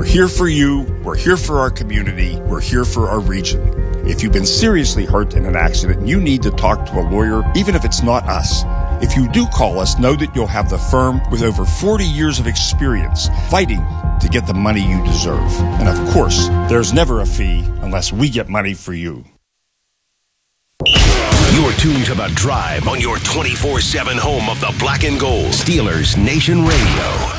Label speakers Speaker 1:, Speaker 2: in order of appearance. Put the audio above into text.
Speaker 1: here for you. We're here for our community. We're here for our region. If you've been seriously hurt in an accident, you need to talk to a lawyer, even if it's not us. If you do call us, know that you'll have the firm with over 40 years of experience fighting to get the money you deserve. And of course, there's never a fee unless we get money for you.
Speaker 2: You're tuned to The Drive on your 24/7 home of the Black and Gold. Steelers Nation Radio.